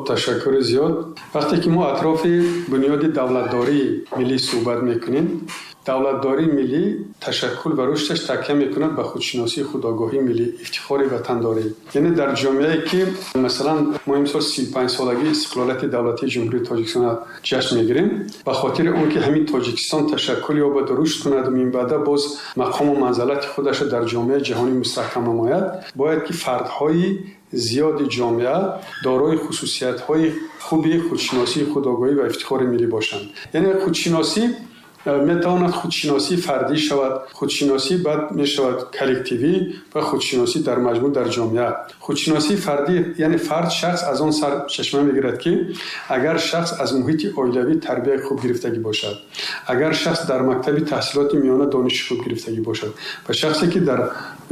تشکر زیاد. وقتی که ما اطراف بنیاد دولتداری ملی صحبت میکنیم، دولتداری ملی تشکل و رشدش تکیه میکند به خودشناسی خودآگاهی ملی، افتخار وطنداری. یعنی در جامعه‌ای که مثلا ما امسال 35 سالگی استقلالیت دولتی جمهوری تاجیکستان جشن میگیریم، به خاطر اون که همین تاجیکستان تشکل یابد و رشد کند و من بعد باز مقام و منزلت خودش در جامعه جهانی مستحکم نماید، باید که فردهای زیاد جامعه دارای خصوصیت‌های خوبی خودشناسی خودآگاهی و افتخار ملی باشند. یعنی خودشناسی میتواند خودشناسی فردی شود، خودشناسی بعد میشود کلکتیوی و خودشناسی در مجموع در جامعه. خودشناسی فردی یعنی فرد شخص از آن سر چشمه میگیرد که اگر شخص از محیط عائلوی تربیت خوب گرفتگی باشد، اگر شخص در مکتب تحصیلات میانه دانش خوب گرفتگی باشد و شخصی که در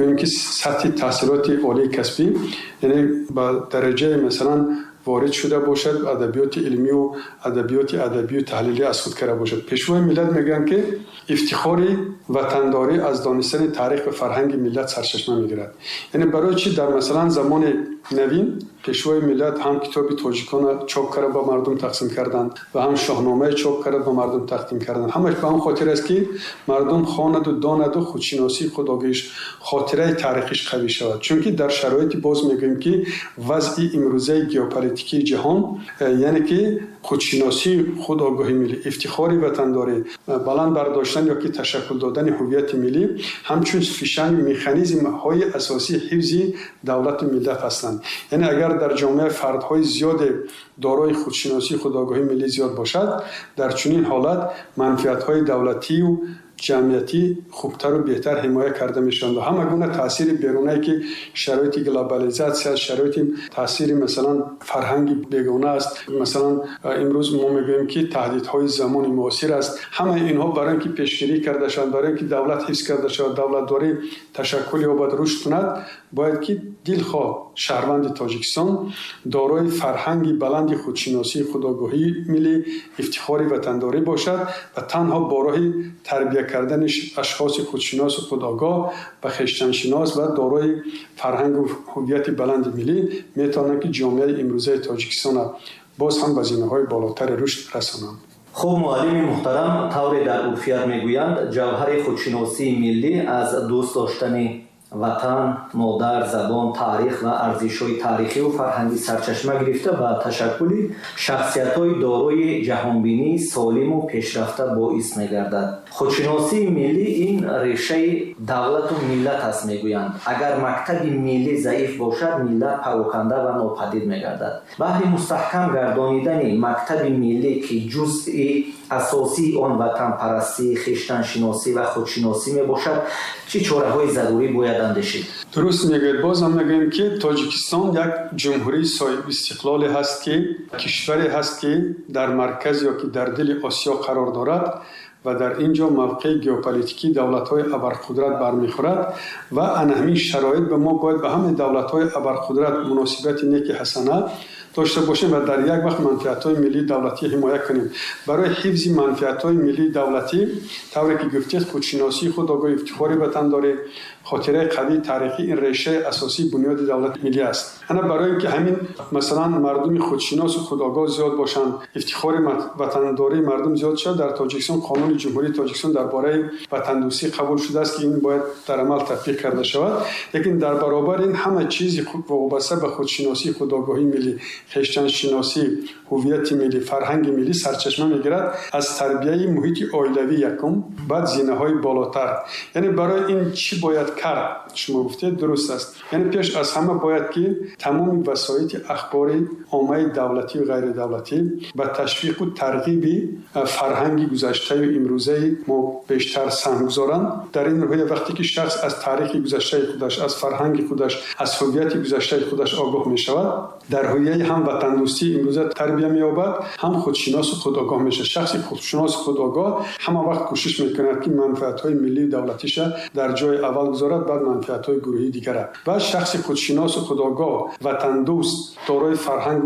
سطح تحصیلات عالی کسبی یعنی با درجه مثلا وارد شده باشد، ادبیات علمی و ادبیات ادبی و تحلیلی از خود کرده باشد. پیشوای ملت میگن که افتخار وطنداری از دانستن تاریخ و فرهنگ ملت سرچشمه میگیرد. یعنی برای چی در مثلا زمان نوین پیشوای ملت هم کتاب تاجیکان چاپ کرده با مردم تقسیم کردند و هم شاهنامه چاپ کرده با مردم تقدیم کردند. همش به اون خاطر است که مردم خواند و داند و خودشناسی خودآگاهیش خاطره تاریخیش قوی شود. چون که در شرایطی باز میگیم که وضع امروزه ژئوپلیتیکی جهان یعنی که خودشناسی خودآگاهی ملی، افتخار وطنداری، بلند برداشتن یا که تشکل دادن هویت ملی همچون فیشنگ مکانیزم های اساسی حفظ دولت ملت هستند. یعنی اگر در جامعه فردهای زیاد دارای خودشناسی خودآگاهی ملی زیاد باشد، در چنین حالت منفعت‌های دولتی و جمعیتی خوبتر و بهتر حمایت کرده میشوند و همه گونه تاثیر بیرونی که شرایط گلوبالیزاسیون، شرایط تاثیر مثلا فرهنگ بیگانه است، مثلا امروز ما میگوییم که تهدیدهای زمان معاصر است، همه اینها برای اینکه پیشگیری کرده شوند، برای اینکه دولت حفظ کرده شود، دولتداری تشکل یابد رشد کند، باید که دلخواه شهروند تاجیکستان دارای فرهنگی بلند خودشناسی خودآگاهی ملی، افتخار وطنداری باشد و تنها با راه تربیت کردن اشخاص خودشناس و خودآگاه و خویشتن‌شناس و دارای فرهنگ و هویت بلند ملی میتواند که جامعه امروزه تاجیکستان باز هم به زینه‌های بالاتر رشد رسانند. خب معلم محترم، طور در عرفیت میگویند جوهر خودشناسی ملی از دوست داشتن وطن، مادر، زبان، تاریخ و ارزش‌های تاریخی و فرهنگی سرچشمه گرفته و تشکل شخصیت‌های دارای جهانبینی سالم و پیشرفته باعث می‌گردد. خودشناسی ملی این ریشه دولت و ملت است میگویند. اگر مکتب ملی ضعیف باشد، ملت پراکنده و ناپدید می‌گردد. برای مستحکم گردانیدن مکتب ملی که جزئی اساسی آن وطن پرستی، خویشتن‌شناسی و خودشناسی میباشد، چه چاره‌های ضروری باید اندیشید؟ درست میگید. باز هم میگیم که تاجیکستان یک جمهوری صاحب استقلال هست که کشوری هست که در مرکز یا که در دل آسیا قرار دارد و در اینجا موقع ژئوپلیتیکی دولت‌های ابرقدرت برمیخورد و همین شرایط به ما باید به همه دولت‌های ابرقدرت مناسبت نیک حسنه داشته باشیم و در یک وقت منفعت‌های ملی دولتی حمایت کنیم. برای حفظ منفعت‌های ملی دولتی طوری که گفتید خودشناسی خودآگاهی، افتخار وطنداری، خاطره قوی تاریخی این ریشه اساسی بنیاد دولت ملی است. انا برای اینکه همین مثلا مردم خودشناس و خودآگاه زیاد باشند، افتخار وطنداری مردم زیاد شد، در تاجیکستان قانون جمهوری تاجیکستان درباره وطندوستی قبول شده است که این باید در عمل تطبیق کرده شود. لیکن در برابر این همه چیز وابسته به خودشناسی خودآگاهی ملی، خویشتن‌شناسی، هویت ملی، فرهنگ ملی سرچشمه میگیرد از تربیت محیط عائلوی یکم، بعد زینه‌های بالاتر. یعنی برای این چی باید کرد؟ شما گفتید درست است. یعنی پیش از همه باید که تمام وسایل اخباری عامه دولتی و غیر دولتی با تشویق و ترغیب فرهنگ گذشته و امروزه ما بیشتر سهم گذارند. در این رویه وقتی که شخص از تاریخ گذشته خودش، از فرهنگ خودش، از هویت گذشته خودش آگاه می شود، در رویه هم وطن دوستی امروزه تربیت می یابد، هم خودشناس و خودآگاه میشه. شخصی خودشناس و خودآگاه همه وقت کوشش میکند که منفعت‌های ملی دولتیش در جای اول گذارد، بعد منفعت‌های گروهی دیگر و شخص خودشناس و خودآگاه، وطن دوست، دارای فرهنگ و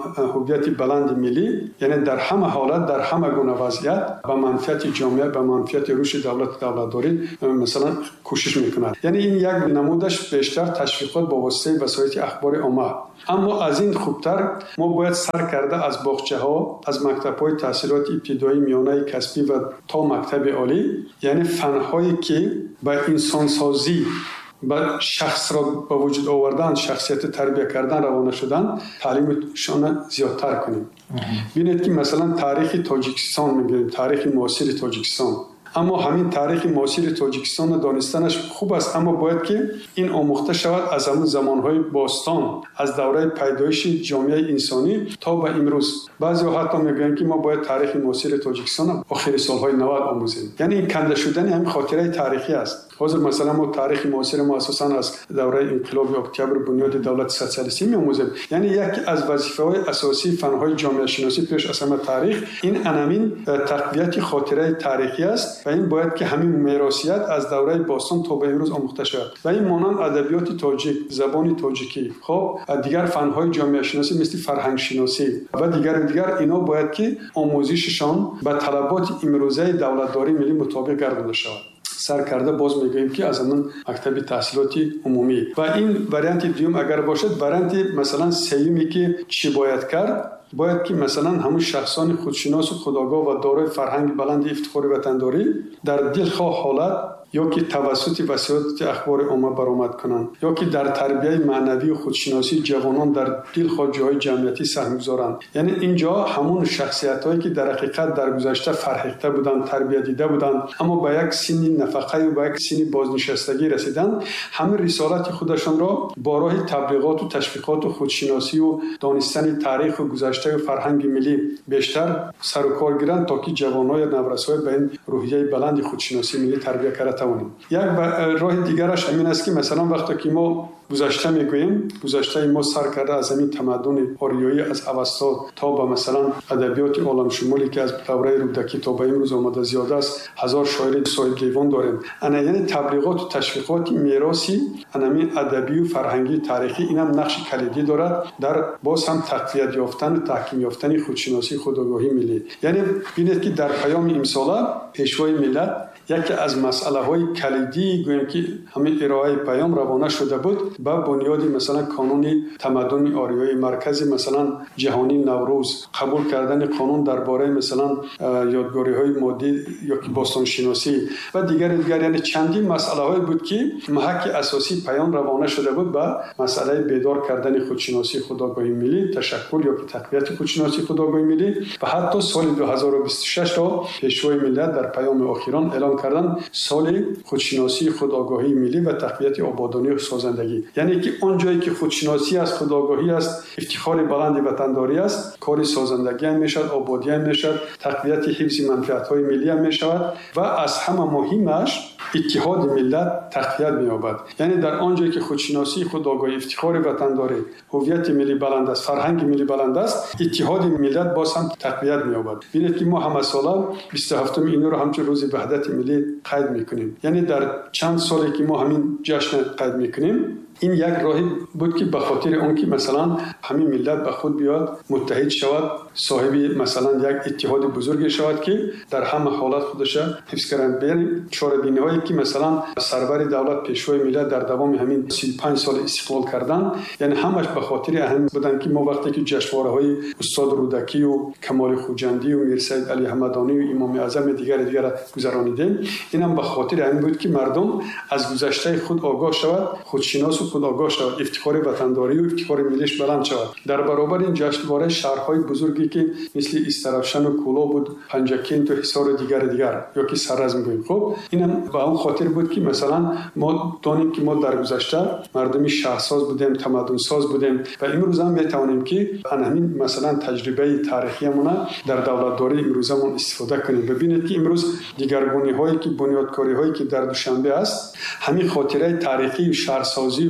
هویت بلند ملی، یعنی در همه حالت، در همه گونه وضعیت به منفعت جامعه، به منفعت رشد دولتداری مثلا کوشش میکند. یعنی این یک نمودش بیشتر تشویقات با واسطه وسایل اخبار عامه. اما از این خوبتر ما باید سر کرده از باغچه‌ها، از مکتب‌های تحصیلات ابتدایی، میانه، کسبی و تا مکتب عالی، یعنی فن‌هایی که با انسانسازی با شخص را به وجود آوردن، شخصیت تربیت کردن روانه شدن، تعلیمشان زیادتر کنیم. ببینید که مثلا تاریخ تاجیکستان میگیم، تاریخ معاصر تاجیکستان. اما همین تاریخ معاصر تاجیکستان دانستنش خوب است، اما باید که این آموخته شود از همون زمانهای باستان، از دوره پیدایش جامعه انسانی تا به امروز. بعضی حتی میگن که ما باید تاریخ معاصر تاجیکستان آخر سالهای 90 آموزیم. یعنی این کنده شدن همین خاطره تاریخی است. حاضر مثلا ما تاریخ معاصر ما اساساً از دوره انقلاب اکتبر بنیاد دولت سوسیالیستی می‌آموزیم. یعنی یکی از وظیفه‌های اساسی فن‌های جامعه شناسی پیش از همه تاریخ این انمین تقویت خاطره تاریخی است و این باید که همین میراثیت از دوره باستان تا به امروز آموخته شود. و این مانند ادبیات تاجیک، زبان تاجیکی، خب دیگر فن‌های جامعه شناسی مثل فرهنگ شناسی و دیگر اینا باید که آموزششان به طلبات امروزه دولتداری ملی مطابق گردانده شود. سر کرده باز میگوییم که از همون مکتب تحصیلات عمومی. و این وریانت دوم اگر باشد، وریانت مثلا سومی که چی باید کرد، باید که مثلا همون شخصان خودشناس و خودآگاه و دارای فرهنگ بلند افتخار وطنداری در دلخواه حالت یا که توسط وسایل اخبار عامه برآمد کنند یا که در تربیت معنوی و خودشناسی جوانان در دلخواه جای جمعیتی سهم گذارند. یعنی اینجا همون شخصیت‌هایی که در حقیقت در گذشته فرهیخته بودند، تربیت دیده بودند، اما به یک سن نفقه و به یک سن بازنشستگی رسیدند، همه رسالت خودشان را با راه تبلیغات و تشویقات و خودشناسی و دانستن تاریخ و گذشته و فرهنگ ملی بیشتر سر و کار گیرند تا که جوانای نورسای به این روحیه بلند خودشناسی ملی تربیت کرده توانیم. یک راه دیگرش همین است که مثلا وقتی که ما گذشته میگوییم، گذشته ما سر کرده از همین تمدن آریایی از اوستا تا به مثلا ادبیات عالم شمولی که از دوره رودکی تا به امروز آمده زیاده است، 1000 شاعر صاحب دیوان داریم. یعنی تبلیغات و تشویقات میراثی همین ادبی و فرهنگی تاریخی اینم نقش کلیدی دارد در باز هم تقویت یافتن و تحکیم یافتن خودشناسی خودآگاهی ملی. یعنی ببینید که در پیام امساله پیشوای ملت یکی از مسئله‌های کلیدی گویم که همین ارائه پیام روانه شده بود با بنیاد مثلا کانون تمدن آریایی، مرکز مثلا جهانی نوروز، قبول کردن قانون درباره مثلا یادگاری‌های مادی یا که باستان شناسی و دیگر یعنی چندین مسئله‌های بود که محک اساسی پیام روانه شده بود با مسئله بیدار کردن خودشناسی خودآگاهی ملی، تشکل یا که تقویت خودشناسی خودآگاهی ملی و حتی سال 2026 تا پیشوای ملت در پیام اخیران اعلام کردن سال خودشناسی خودآگاهی ملی و تقویت آبادانی و سازندگی. یعنی که اون جایی که خودشناسی است، خودآگاهی است، افتخار بلند وطنداری است، کار سازندگی هم میشد، آبادی هم میشد، تقویت حفظ منفعت‌های ملی هم میشود و از همه مهمش اتحاد ملت تقویت می‌یابد. یعنی در آن جایی که خودشناسی خودآگاهی، افتخار وطنداری، هویت ملی بلند است، فرهنگ ملی بلند است، اتحاد ملت باز هم تقویت می‌یابد. ببینید که ما همه ساله 27 اینو رو همچون روز وحدت ملی قید می‌کنیم. یعنی در چند سالی که ما همین جشن قید می‌کنیم، این یک راهی بود که به خاطر اون که مثلا همین ملت به خود بیاد، متحد شود، صاحب مثلا یک اتحاد بزرگی شود که در همه حالت خودش حفظ کنند. ببینید چاره‌بینی‌هایی که مثلا سرور دولت پیشوای ملت در دوام همین 35 سال استقلال کردن، یعنی همش به خاطر اهم بودن که ما وقتی که جشنواره‌های استاد رودکی و کمال خوجندی و میرسید علی حمدانی و امام اعظم دیگر گذرانیدیم، اینم به خاطر همین بود که مردم از گذشته خود آگاه شود، خودشناس و خود آگاه شود، افتخار وطنداری و افتخار ملیش بلند شود. در برابر این جشنواره شهرهای بزرگی که مثل استرابشن و کولا بود، پنجکین و حصار و دیگر یا که سرز میگوییم، خب اینم به اون خاطر بود که مثلا ما دانیم که ما در گذشته مردمی شهرساز بودیم، تمدن ساز بودیم و امروز هم میتوانیم که همین مثلا تجربه تاریخیمون در دولتداری امروزمون استفاده کنیم. ببینید که امروز دیگرگونی هایی که بنیادکاری هایی که در دوشنبه است، همین خاطره تاریخی و شهرسازی و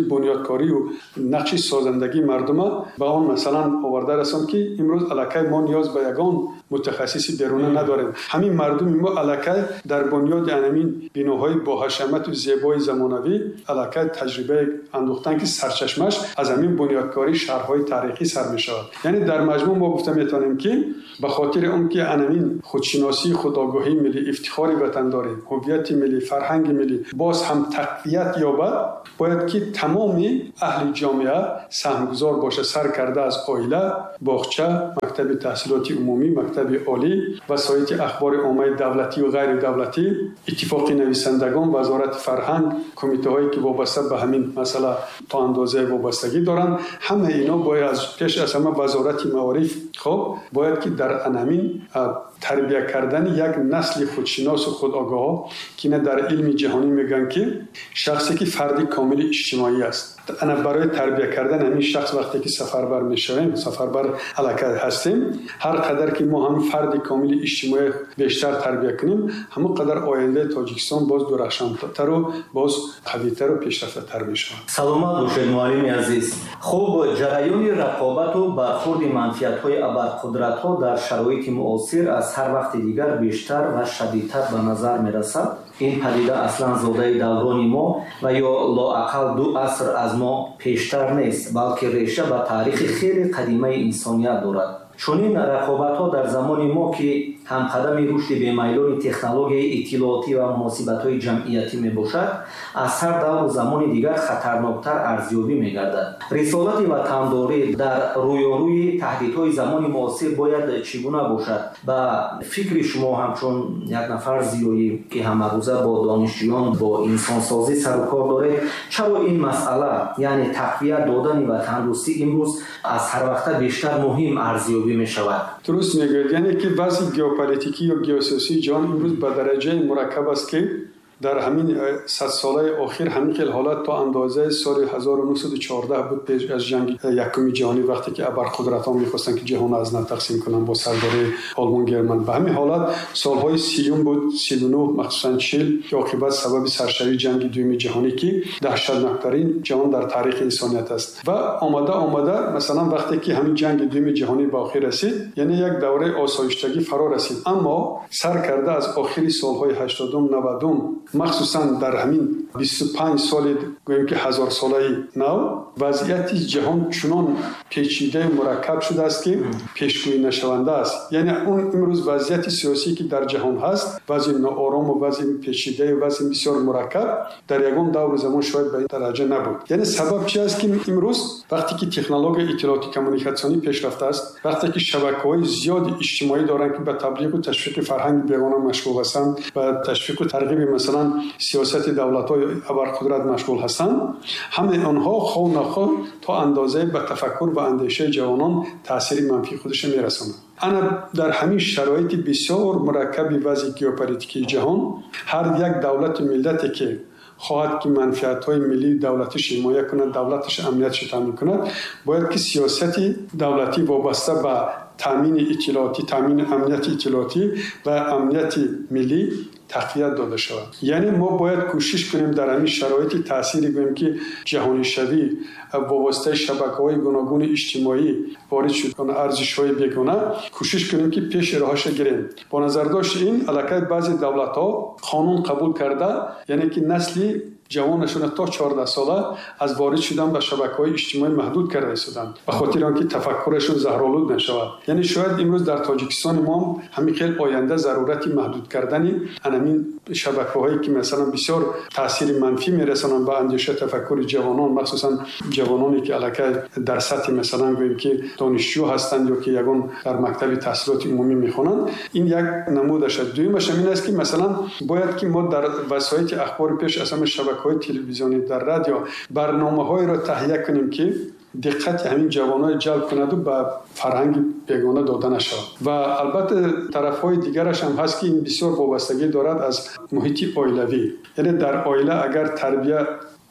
بنیادکاری و نقش سازندگی مردم با اون مثلا آورده رسم که امروز الکی ما نیاز به یگان متخصصی بیرون نداریم. همین مردم ما الکی در بنیاد همین بناهای با حشمت و زیبای زمانوی الکی تجربه اندوختن که سرچشمش از همین بنیادکاری شهرهای تاریخی سر می شود. یعنی در مجموع ما گفته میتونیم که به خاطر اون که همین خودشناسی، خودآگاهی ملی، افتخار وطنداری، هویت ملی، فرهنگ ملی باز هم تقویت یابد، باید که تمام اهل جامعه سهمگزار باشه، سر کرده از عائله، باغچه، مکتب تحصیلات عمومی، مکتب عالی، وسایل اخبار عامه دولتی و غیر دولتی، اتفاق نویسندگان، وزارت فرهنگ، کمیته هایی که وابسته به همین مسئله تا اندازه وابستگی دارند. همه اینا باید از پیش از همه وزارت معارف خب باید که در همین تربیت کردن یک نسل خودشناس و خودآگاه که در علم جهانی میگن که شخصی که فرد کامل اجتماعی است. انا برای تربیت کردن همین شخص وقتی که سفربر میشویم، سفربر الکی هستیم، هر قدر که ما هم فرد کامل اجتماعی بیشتر تربیت کنیم، همون قدر آینده تاجیکستان باز درخشانتر و باز قوی‌تر و پیشرفته‌تر میشه. سلامت باشید معلم عزیز. خب جریان رقابت و برخورد منفعت‌های ابرقدرت‌ها در شرایط معاصر از هر وقت دیگر بیشتر و شدیدتر به نظر میرسد. این پدیده اصلا زاده دوران ما و یا لااقل 2 عصر از ما پیشتر نیست، بلکه ریشه به تاریخ خیلی قدیمه انسانیت دارد. چنین رقابت‌ها در زمان ما که همقدم رشد بی‌میلان تکنولوژی اطلاعاتی و مناسبت‌های جمعیتی میباشد، از هر دور و زمان دیگر خطرناکتر ارزیابی می‌گردد. رسالت وطنداری در رویاروی تهدیدهای زمان معاصر باید چگونه باشد؟ با فکر شما همچون یک نفر زیایی که همروزه با دانشجویان با انسانسازی سر و کار داره، چرا این مسئله یعنی تقویت دادن وطندوستی امروز از هر وقت بیشتر مهم ارزیابی می‌شود؟ درست میگوید. یعنی که وضع ژئوپلیتیکی و ژئوسیاسی جهان امروز به درجه مرکب است که در همین 100 ساله اخیر همین خیلی حالت تا اندازه سال 1914 بود پیش از جنگ یکم جهانی وقتی که ابرقدرت‌ها می‌خواستن که جهان از نه تقسیم کنن با سرداری آلمان گرمن، به همین حالت سالهای 30 بود 39 مخصوصا 40 که عاقبت سبب سرشاری جنگ دوم جهانی که دهشتناکترین جهان در تاریخ انسانیت است و آمده مثلا وقتی که همین جنگ دوم جهانی به آخر رسید، یعنی یک دوره آسایشتگی فرا رسید، اما سر کرده از آخری سالهای 80 90 مخصوصا در همین 25 سال گوییم که 1000 ساله نو وضعیت جهان چنان پیچیده مرکب شده است که پیشگویی نشونده است. یعنی اون امروز وضعیت سیاسی که در جهان هست وضع ناآرام و وضع پیچیده و وضع بسیار مرکب در یگان دور زمان شاید به این درجه نبود. یعنی سبب چی است که امروز وقتی که تکنولوژی اطلاعاتی کمیونیکاسیونی پیشرفته است، وقتی که شبکه‌های زیاد اجتماعی دارن که به تبلیغ و تشویق فرهنگ بیگانه مشغول هستند و تشویق و ترغیب مثلا سیاست دولت‌های ابرقدرت مشغول هستند، همه آنها خود نخود تا اندازه به تفکر و اندیشه جوانان تأثیر منفی خودش میرساند. انا در همین شرایط بسیار مرکب وضع ژئوپلیتیکی جهان، هر یک دولت ملتی که خواهد که منفعت‌های ملی دولتش حمایت کند، دولتش امنیتش تامین کند، باید که سیاست دولتی وابسته به تامین اطلاعاتی، تامین امنیت اطلاعاتی و امنیت ملی تقویت داده شود. یعنی ما باید کوشش کنیم در همین شرایط تأثیری گوییم که جهانی شوی وابسته شبکه‌های گوناگون اجتماعی وارد شد کنه، ارزش‌های بیگانه، کوشش کنیم که پیش راهش گیریم. با نظر داشت این الکی بعضی دولت‌ها قانون قبول کرده، یعنی که نسلی جوانشون تا 14 ساله از وارد شدن به شبکه‌های اجتماعی محدود کرده شدند به خاطر آنکه تفکرشون زهرآلود نشود. یعنی شاید امروز در تاجیکستان ما همین خیلی آینده ضرورتی محدود کردن همین شبکه‌هایی که مثلا بسیار تاثیر منفی میرسانند به اندیشه تفکر جوانان، مخصوصا جوانانی که الکی در سطح مثلا گوییم که دانشجو هستند یا که یگان در مکتب تحصیلات عمومی میخوانند. این یک نمودش است. دومش این است که مثلا باید که ما در وسایل اخبار پیش از همه شبکه‌های تلویزیونی در رادیو برنامه‌هایی را تهیه کنیم که دقت همین جوانای جلب کند و به فرهنگ بیگانه داده نشود. و البته طرف‌های دیگرش هم هست که این بسیار وابستگی دارد از محیط عائلوی. یعنی در عائله اگر تربیت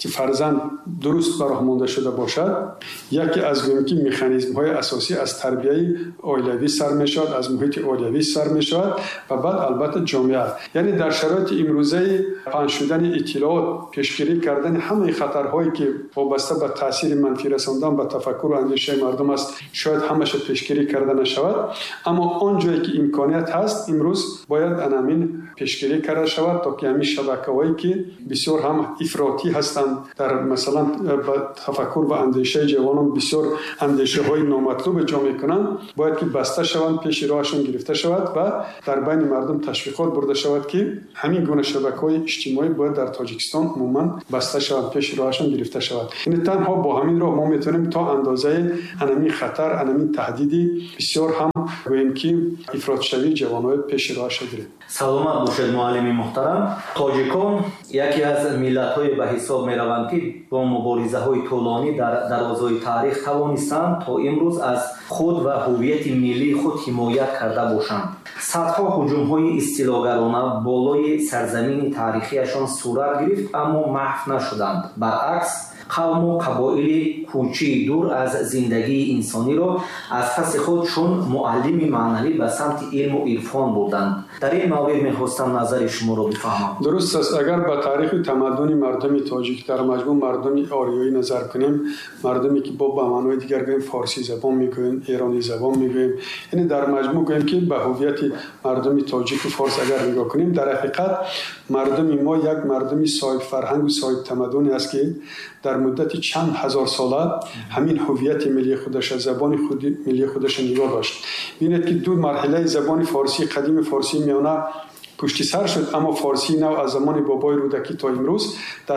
که فرزند درست برآمده شده باشد، یکی از گویم که مکانیزم های اساسی از تربیت اولیوی سر می شود، از محیط اولیوی سر می شود و بعد البته جامعه. یعنی در شرایط امروزه پنهان شدن اطلاعات، پیشگیری کردن همه خطرهایی که وابسته به تاثیر منفی رساندن به تفکر و اندیشه مردم است، شاید همش پیشگیری کرده نشود، اما آنجایی که امکانیت هست امروز باید همین پیشگیری کرده شود تا که همین شبکه‌هایی که بسیار هم افراطی هستند در مثلا تفکر و اندیشه جوانان بسیار اندیشه های نامطلوب جامعه کنند، باید که بسته شوند، پیش راهشون گرفته شود و در بین مردم تشویقات برده شود که همین گونه شبکه‌های اجتماعی باید در تاجیکستان عموما بسته شود، پیش راهشون گرفته شود. این تنها با همین راه ما میتونیم تا اندازه همین خطر، همین تهدیدی بسیار هم گوییم که افراط شوی جوانای پیش راهش گیریم. سلامت باشید معلم محترم. تاجیکان یکی از ملت‌های به حساب می‌روند که با مبارزه‌های طولانی در درازای تاریخ توانستند تا امروز از خود و هویت ملی خود حمایت کرده باشند. صدها هجوم‌های استیلاگرانه بالای سرزمین تاریخیشان صورت گرفت اما محو نشدند. برعکس قوم و قبایل کوچی دور از زندگی انسانی را از پس خود چون معلم معنوی به سمت علم و عرفان بردند. در این مورد می‌خواستم نظر شما را بفهمم. درست است. اگر به تاریخ تمدن مردم تاجیک در مجموع مردم آریایی نظر کنیم، مردمی که با معنای دیگر گوییم فارسی زبان میگوییم، ایرانی زبان میگوییم، یعنی در مجموع گوییم که به هویت مردم تاجیک و فارس اگر نگاه کنیم، در حقیقت مردم ما یک مردمی صاحب فرهنگ و صاحب تمدنی است که در مدت چند هزار ساله همین هویت ملی خودش، زبان ملی خودش نگاه داشت. ببینید که دو مرحله زبان فارسی قدیم فارسی میانه پشت سر شد، اما فارسی نو از زمان بابای رودکی تا امروز در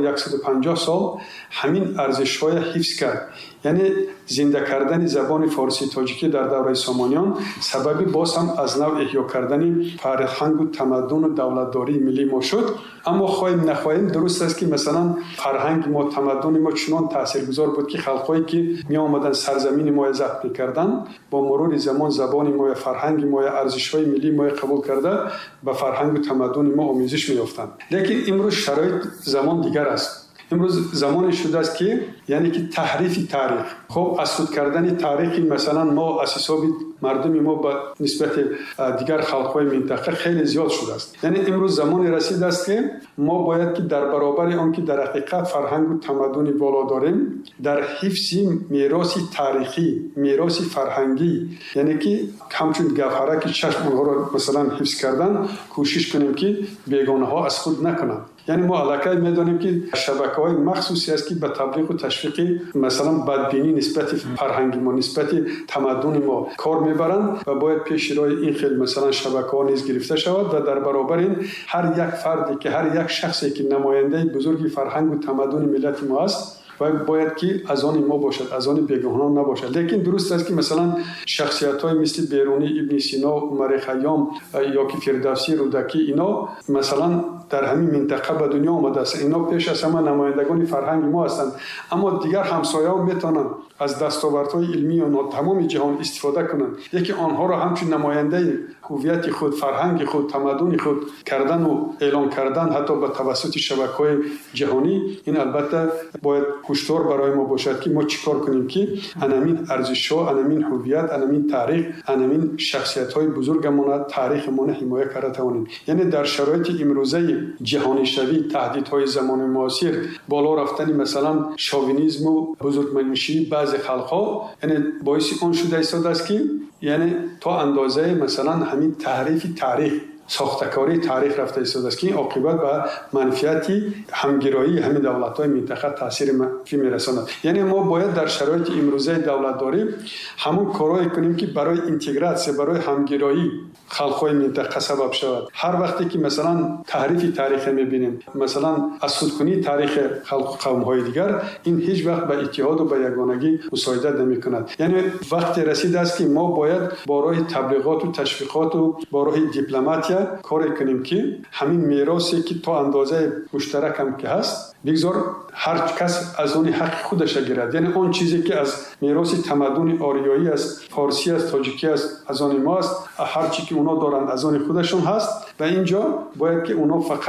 1150 سال همین ارزش‌های حفظ کرد. یعنی زنده کردن زبان فارسی تاجیکی در دوره سامانیان سبب باز هم از نو احیا کردن فرهنگ و تمدن و دولتداری ملی ما شد. اما خواهیم نخواهیم درست است که مثلا فرهنگ ما، تمدن ما چنان تاثیرگذار بود که خلقایی که می آمدن سرزمین ما ضبط می‌کردند با مرور زمان زبان ما، فرهنگ ما، ارزش‌های ملی ما قبول کرده به فرهنگ و تمدن ما آمیزش می‌یافتند. لیکن امروز شرایط زمان دیگر است. امروز زمانی شده است که یعنی که تحریف تاریخ، خب اسود کردن تاریخ، مثلا ما از حساب مردم ما با نسبت دیگر خلق‌های منطقه خیلی زیاد شده است. یعنی امروز زمانی رسیده است که ما باید که در برابر آن که در حقیقت فرهنگ و تمدنی بالا داریم، در حفظ میراث تاریخی، میراث فرهنگی، یعنی که همچون گوهره که چشم اونها را مثلا حفظ کردن، کوشش کنیم که بیگانه ها از خود نکنند. یعنی ما علاقه می‌دانیم که شبکه‌های مخصوصی است که به تبلیغ و تشویق مثلا بدبینی نسبت فرهنگ ما، نسبت تمدن ما کار می‌برند و باید پیش روی این خیلی مثلا شبکه‌ها نیز گرفته شود و در برابر این هر یک فردی که هر یک شخصی که نماینده بزرگی فرهنگ و تمدن ملت ما است و باید که از آن ما باشد، از آن بیگانه نباشد. لیکن درست است که مثلا شخصیت‌های مثل بیرونی، ابن سینا، عمر خیام یا که فردوسی، رودکی، اینا مثلا در همین منطقه به دنیا آمده است. اینا پیش از همه نمایندگان فرهنگ ما هستند، اما دیگر همسایه‌ها میتونن از دستاوردهای علمی آنها تمام جهان استفاده کنند. یکی آنها را همچون نماینده هویت خود، فرهنگ خود، تمدن خود کردن و اعلان کردن حتی به توسط شبکه‌های جهانی، این البته باید هشدار برای ما باشد که ما چیکار کنیم که همین ارزش‌ها، همین هویت، همین تاریخ، همین شخصیت‌های بزرگمان، تاریخمان حمایت کرده توانیم. یعنی در شرایط امروزه جهانی شوی، تهدیدهای زمان معاصر، بالا رفتن مثلا شاوینیسم و بزرگمنشی بعض خلق‌ها، یعنی باعث آن شده است که یعنی تا اندازه مثلا همین تحریف تاریخ، ساختکاری تاریخ رفته ایستاده است که این عاقبت به منفیتی همگرایی همین دولت‌های منطقه تاثیر منفی می‌رساند. یعنی ما باید در شرایط امروزه دولتداری همون کارایی کنیم که برای اینتگراسیون، برای همگرایی خلق‌های منطقه سبب شود. هر وقتی که مثلا تحریف تاریخ می‌بینیم، مثلا اسودکنی تاریخ خلق و قوم‌های دیگر، این هیچ وقت به اتحاد و به یگانگی مساعدت نمی‌کند. یعنی وقتی رسیده است که ما باید با راه تبلیغات و تشویقات و با راه دیپلماتیا کاری کنیم که همین میراثی که تا اندازه مشترک هم که هست بگذار هر کس از اون حق خودش گیرد. یعنی اون چیزی که از میراث تمدن آریایی است، فارسی است، تاجیکی است، از آن ما است، هر چی که اونا دارند از آن خودشون هست و اینجا باید که اونا فقط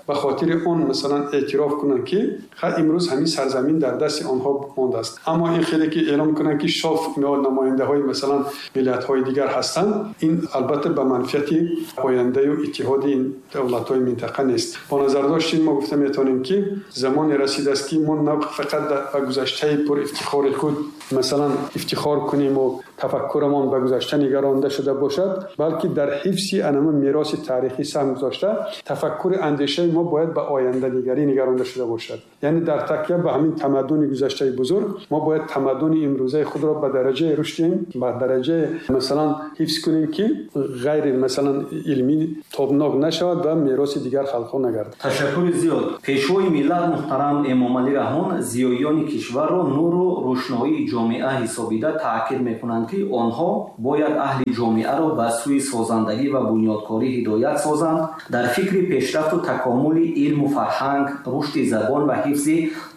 به خاطر اون مثلا اعتراف کنن که امروز همین سرزمین در دست آنها مانده است. اما این خیلی که اعلام کنن که شاف اینا نماینده های مثلا ملت های دیگر هستند، این البته به منفعت آینده و اتحاد این دولت های منطقه نیست. با نظر داشتیم ما گفته میتونیم که زمان رسیده است که ما نه فقط به گذشته پر افتخار خود مثلا افتخار کنیم و تفکرمان به گذشته نگرانده شده باشد، بلکه در حفظ انم میراث تاریخی سهم گذاشته تفکر اندیشه ما باید به آینده نگری نگرانده شده باشد. یعنی در تکیه به همین تمدن گذشته بزرگ ما باید تمدن امروزه خود را به درجه رشدیم، به درجه مثلا حفظ کنیم که غیر مثلا علمی تابناک نشود و میراث دیگر خلقها نگردد. تشکر زیاد. پیشوای ملت محترم امام علی رحمان زیایان کشور را نور و روشنایی جامعه حسابیده تاکید میکنند که آنها باید اهل جامعه را به سوی سازندگی و بنیادکاری هدایت سازند، در فکر پیشرفت و تکامل علم و فرهنگ، رشد زبان و حفظ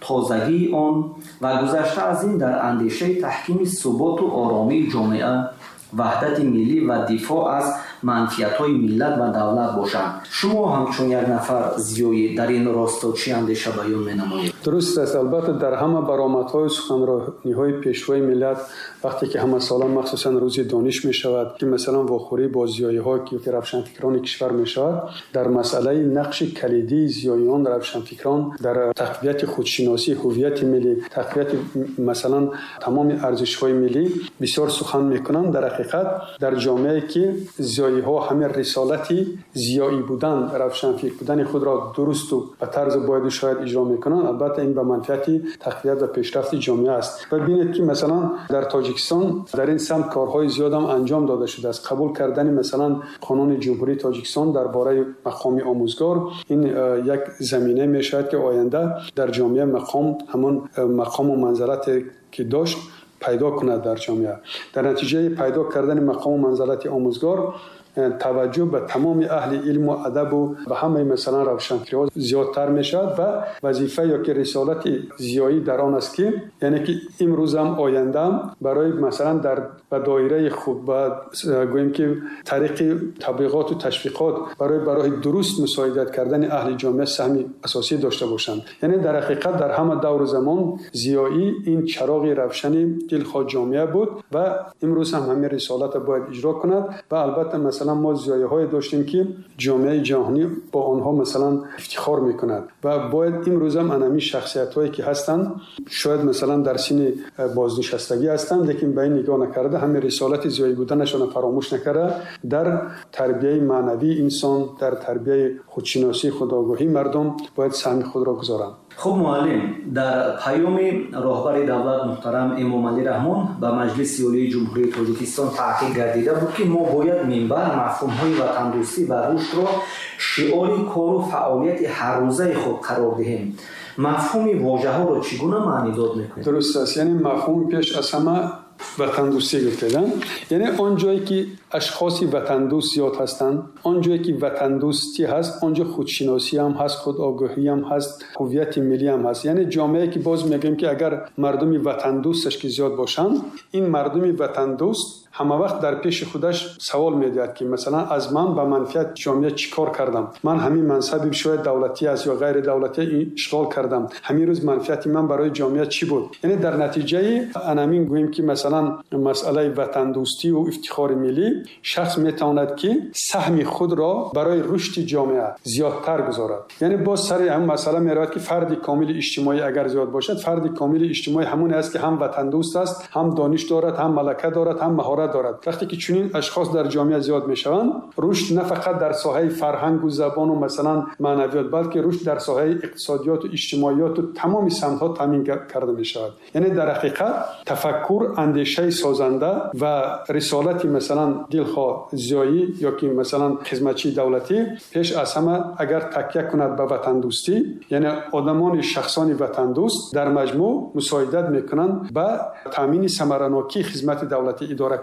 تازگی آن و گذشته از این در اندیشه تحکیم ثبات و آرامی جامعه، وحدت ملی و دفاع از منفعت‌های ملت و دولت باشند. شما همچون یک نفر زیایی در این راستا چی اندیشه بیان می‌نمایید؟ درست است. البته در همه برآمدهای سخنرانی‌های پیشوای ملت وقتی که همه ساله مخصوصا روز دانش می‌شود که مثلا واخوری با زیایی‌ها که روشنفکران کشور می‌شود، در مسئله نقش کلیدی زیاییان روشنفکران در تقویت خودشناسی هویت ملی، تقویت مثلا تمام ارزش‌های ملی بسیار سخن می‌کنند. در حقیقت در جامعه‌ای که ها همه رسالتی زیایی بودن، روشنفکر بودن خود را درست و به طرز باید شاید اجرا میکنن، البته این به منفعت تقویت و پیشرفت جامعه است. و ببینید که مثلا در تاجیکستان در این سمت کارهای زیاد هم انجام داده شده است. قبول کردن مثلا قانون جمهوری تاجیکستان درباره مقام آموزگار، این یک زمینه میشود که آینده در جامعه همون مقام و منزلت که داشت پیدا کند در جامعه. در نتیجه پیدا کردن مقام و منزلت آموزگار توجه به تمام اهل علم و ادب و به همه مثلا روشنفکرها زیادتر میشد و وظیفه یا که رسالت زیایی در آن است که یعنی که امروز هم آینده هم برای مثلا در دایره خوب و گوییم که طریق تبلیغات و تشویقات برای درست مساعدت کردن اهل جامعه سهمی اساسی داشته باشند. یعنی در حقیقت در همه دور زمان زیایی این چراغ روشن دلخواه جامعه بود و امروز هم همین رسالت باید اجرا کند. و البته مثلا ما زیایی‌های داشتیم که جامعه جهانی با آنها مثلا افتخار میکند و باید امروز هم انمی شخصیت‌هایی که هستند شاید مثلا در سن بازنشستگی هستند لیکن به این نگاه نکرده، همه رسالت زیایی بودنشان فراموش نکرده، در تربیت معنوی انسان، در تربیت خودشناسی خودآگاهی مردم باید سهم خود را گذارند. خب معلم، در پیام راهبر دولت محترم امام علی رحمان به مجلس عالی جمهوری تاجیکستان تاکید گردیده بود که ما باید منبع مفهوم‌های وطن‌دوستی و رشد را شعار کار و فعالیت هر روزه خود قرار دهیم. مفهوم واژه‌ها را چگونه معنی داد می‌کنید؟ درست است. یعنی مفهوم پیش از همه وطن دوستی گفتن، یعنی آن جایی که اشخاصی وطن دوست زیاد هستند، آن جایی که وطن دوستی هست آنجا خودشناسی هم هست، خودآگاهی هم هست، هویت ملی هم هست. یعنی جامعه که باز میگیم که اگر مردم وطن دوستش که زیاد باشن، این مردم وطن دوست همه وقت در پیش خودش سوال می‌دهد که مثلا از من به منفعت جامعه چیکار کردم، من همین منصبی شاید دولتی است یا غیر دولتی اشغال کردم، همین روز منفعت من برای جامعه چی بود. یعنی در نتیجه انامین گوییم که مثلا مسئله وطن دوستی و افتخار ملی شخص میتواند که سهم خود را برای رشد جامعه زیادتر گذارد. یعنی باز سر هم مسئله میرود که فرد کامل اجتماعی اگر زیاد باشد، فرد کامل اجتماعی همون است که هم وطن دوست است، هم دانش دارد، هم ملکه دارد، هم مهارت دارد. وقتی که چنین اشخاص در جامعه زیاد میشوند، رشد نه فقط در ساحه فرهنگ و زبان و مثلا معنویات، بلکه رشد در ساحه اقتصادیات و اجتماعیات و تمام سمت‌ها تامین کرده میشود. یعنی در حقیقت تفکر، اندیشه سازنده و رسالت مثلا دلخواه زیایی یا که مثلا خدمتچی دولتی پیش از همه اگر تکیه کند به وطن دوستی، یعنی آدمان شخصان وطن دوست در مجموع مساعدت میکنند به تامین ثمره‌ناکی خدمت دولتی اداره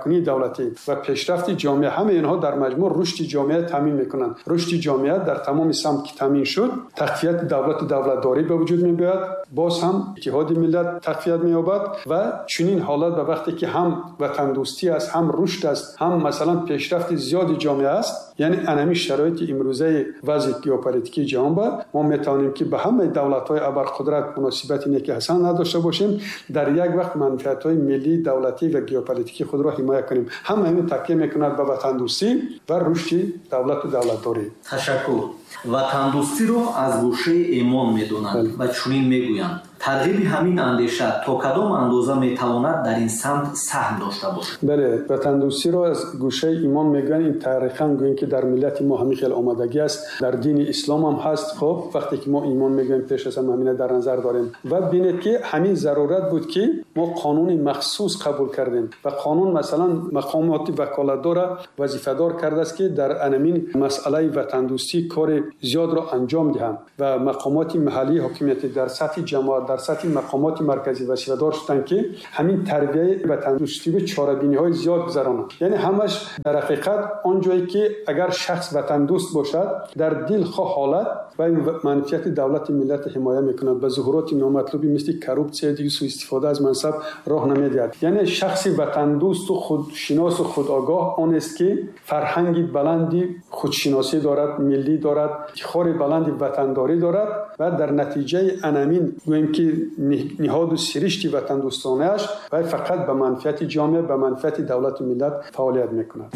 کارکنی دولتی و پیشرفت جامعه، همه اینها در مجموع رشد جامعه تامین میکنند. رشد جامعه در تمام سمت که تامین شد، تقویت دولتداری به وجود میاد، باز هم اتحاد ملت تقویت مییابد و چنین حالت به وقتی که هم وطن دوستی است، هم رشد است، هم مثلا پیشرفت زیاد جامعه است، یعنی انمی شرایط امروزه وضع ژئوپلیتیکی جهان با ما میتوانیم که به همه دولت‌های ابرقدرت مناسبت نیکی حسن نداشته باشیم، در یک وقت منفعت‌های ملی، دولتی و ژئوپلیتیکی خود را حمایت کنیم. همه این تکیه میکند به وطن دوستی و رشد دولت و دولتداری. تشکر. وطن دوستی رو از گوشه ایمان میدونند و چنین میگویند ترغیب همین اندیشه تا کدام اندازه میتواند در این سمت سهم داشته باشد؟ بله، وطن دوستی رو از گوشه ایمان میگن. این تاریخاً گوییم که در ملت ما همین خیلی آمادگی است، در دین اسلام هم هست. خب وقتی که ما ایمان میگیم پیش از همه در نظر داریم و ببینید که همین ضرورت بود که ما قانون مخصوص قبول کردیم و قانون مثلا مقامات وکالتدار وظیفه‌دار کرده است که در انمین مسئله وطن دوستی کار زیاد را انجام دهند و مقامات محلی حاکمیت در سطح جماعت، در سطح مقامات مرکزی وظیفه‌دار شدند که همین تربیت وطن دوستی به چاره‌بینی‌های زیاد گذرانند. یعنی همش در حقیقت آنجایی که اگر شخص وطن دوست باشد، در دل خواه حالت و منفعت دولت ملت حمایت میکند، به ظهورات نامطلوبی مثل کروپسیون دیگه سوء استفاده از منصب راه نمیدهد. یعنی شخص وطن دوست و خودشناس و خودآگاه آن است که فرهنگی بلندی خودشناسی دارد، ملی دارد، افتخار بلندی وطنداری دارد و در نتیجه انمین گوییم که نهاد و سرشت وطن دوستانه‌اش و فقط به منفعت جامعه، به منفعت دولت و ملت فعالیت میکند.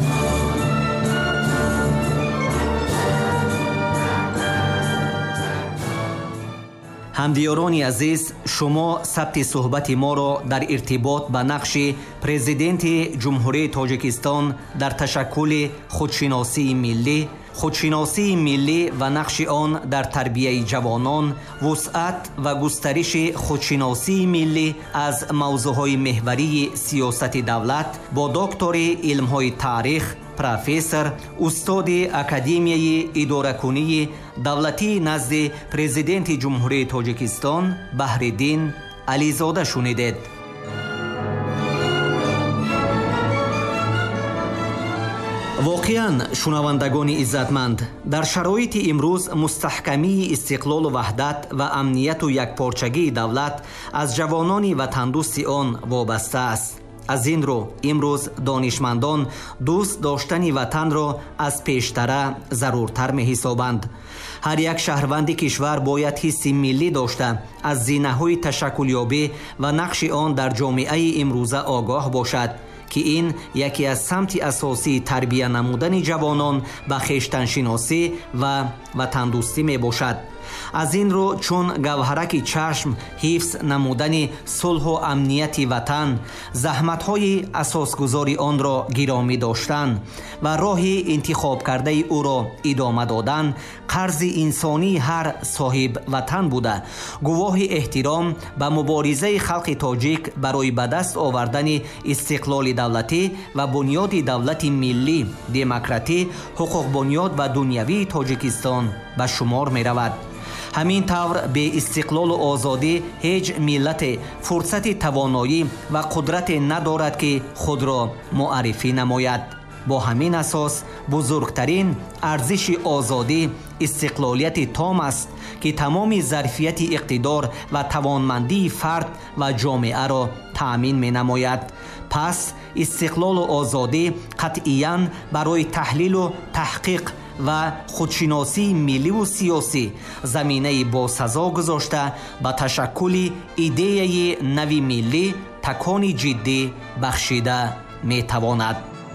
همدیارانی عزیز، شما ثبت صحبت ما را در ارتباط به نقش پرزیدنت جمهوری تاجیکستان در تشکل خودشناسی ملی و نقش آن در تربیت جوانان، وسعت و گسترش خودشناسی ملی از موضوعهای محوری سیاست دولت با دکتر علم‌های تاریخ، پروفسور، استاد اکادمیای اداره‌کنی دولتی نزد پرزیدنت جمهوری تاجیکستان بحرالدین علیزاده شنیدید. واقعاً شنوندگان عزتمند، در شرایط امروز مستحکمی استقلال و وحدت و امنیت و یکپارچگی دولت از جوانان وطن دوست آن وابسته است. از این رو امروز دانشمندان دوست داشتن وطن را از پیشتر ضرورتر می حسابند. هر یک شهروند کشور باید حس ملی داشته از زینه‌های تشکلیابی و نقش آن در جامعه امروزه آگاه باشد که این یکی از سمت اساسی تربیت نمودن جوانان به خویشتن شناسی و وطن دوستی می باشد. از این رو چون گوهرک چشم حفظ نمودن صلح و امنیت وطن، زحمت‌های اساسگذاری آن را گرامی داشتن و راه انتخاب کرده او را ادامه دادن قرض انسانی هر صاحب وطن بوده، گواه احترام به مبارزه خلق تاجیک برای به دست آوردن استقلال دولتی و بنیاد دولت ملی، دموکراتی، حقوق بنیاد و دنیوی تاجیکستان به شمار می رود. همین طور به استقلال و آزادی هیچ ملت فرصت توانایی و قدرت ندارد که خود را معرفی نماید. با همین اساس بزرگترین ارزش آزادی استقلالیت تام است که تمام ظرفیت اقتدار و توانمندی فرد و جامعه را تأمین می نماید. پس استقلال و آزادی قطعاً برای تحلیل و تحقیق و خودشناسی ملی و سیاسی زمینه با سزا گذاشته به تشکل ایده نوی ملی تکانی جدی بخشیده می تواند.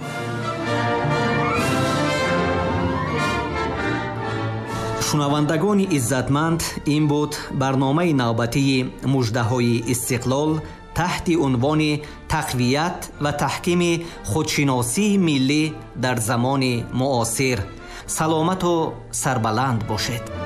شنوندگان عزتمند، این بود برنامه نوبتی مژده‌های استقلال تحت عنوان تقویت و تحکیم خودشناسی ملی در زمان معاصر. سلامت و سربلند باشید.